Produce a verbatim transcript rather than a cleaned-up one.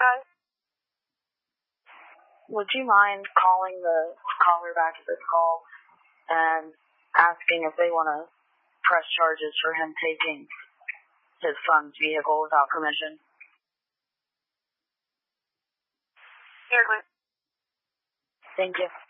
guy? Would you mind calling the caller back at this call and asking if they want to press charges for him taking his son's vehicle without permission? Certainly. Thank you.